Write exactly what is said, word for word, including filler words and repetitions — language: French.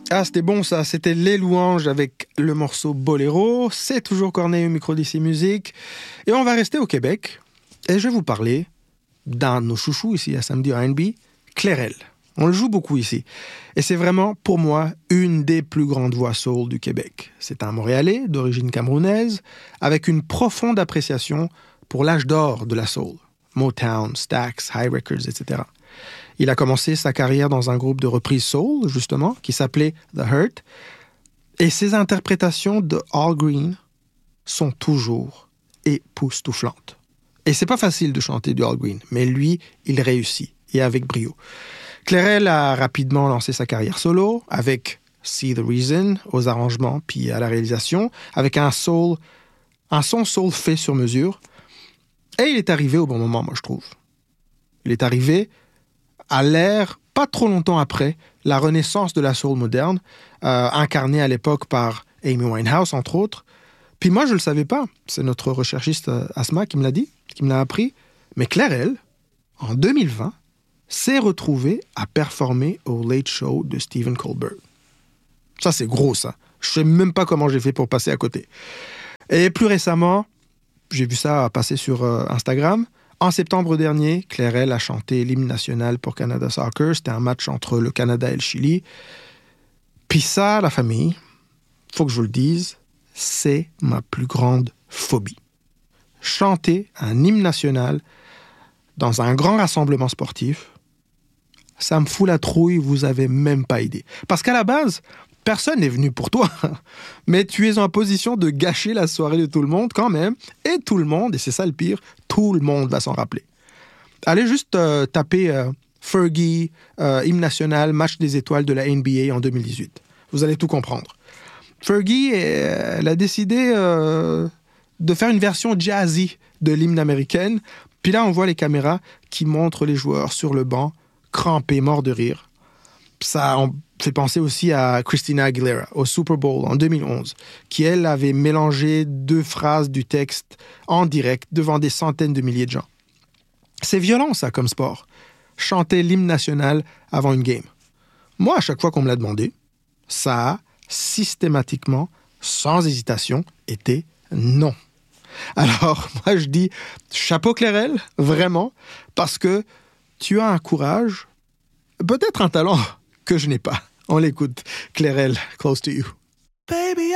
Ah, c'était bon ça, c'était Les Louanges avec le morceau Boléro. C'est toujours Corneille au micro d'ici Musique. Et on va rester au Québec. Et je vais vous parler d'un de nos chouchous ici à Samedi R and B, Clairel. On le joue beaucoup ici. Et c'est vraiment, pour moi, une des plus grandes voix soul du Québec. C'est un Montréalais d'origine camerounaise, avec une profonde appréciation pour l'âge d'or de la soul. Motown, Stax, High Records, et cetera. Il a commencé sa carrière dans un groupe de reprise soul, justement, qui s'appelait The Hurt. Et ses interprétations de Al Green sont toujours époustouflantes. Et c'est pas facile de chanter du Al Green, mais lui, il réussit, et avec brio. Clairel a rapidement lancé sa carrière solo, avec See the Reason aux arrangements, puis à la réalisation, avec un soul, un son soul fait sur mesure. Et il est arrivé au bon moment, moi, je trouve. Il est arrivé à l'ère, pas trop longtemps après, la renaissance de la soul moderne, euh, incarnée à l'époque par Amy Winehouse, entre autres. Puis moi, je ne le savais pas. C'est notre recherchiste euh, Asma qui me l'a dit, qui me l'a appris. Mais Clairel, en deux mille vingt, s'est retrouvé à performer au Late Show de Stephen Colbert. Ça, c'est gros, ça. Je ne sais même pas comment j'ai fait pour passer à côté. Et plus récemment, j'ai vu ça passer sur euh, Instagram. En septembre dernier, Clairel a chanté l'hymne national pour Canada Soccer. C'était un match entre le Canada et le Chili. Puis ça, la famille, faut que je vous le dise, c'est ma plus grande phobie. Chanter un hymne national dans un grand rassemblement sportif, ça me fout la trouille, vous avez même pas idée. Parce qu'à la base, personne n'est venu pour toi, mais tu es en position de gâcher la soirée de tout le monde quand même, et tout le monde, et c'est ça le pire, tout le monde va s'en rappeler. Allez juste euh, taper euh, Fergie, euh, hymne national, match des étoiles de la N B A en deux mille dix-huit. Vous allez tout comprendre. Fergie, elle a décidé euh, de faire une version jazzy de l'hymne américaine, puis là on voit les caméras qui montrent les joueurs sur le banc, crampés, morts de rire. Ça on fait penser aussi à Christina Aguilera au Super Bowl en deux mille onze, qui elle avait mélangé deux phrases du texte en direct devant des centaines de milliers de gens. C'est violent ça comme sport, chanter l'hymne national avant une game. Moi, à chaque fois qu'on me l'a demandé, ça a systématiquement, sans hésitation, été non. Alors, moi je dis chapeau Clairel, vraiment, parce que tu as un courage, peut-être un talent que je n'ai pas. On l'écoute. Clairel, Close to You. Baby,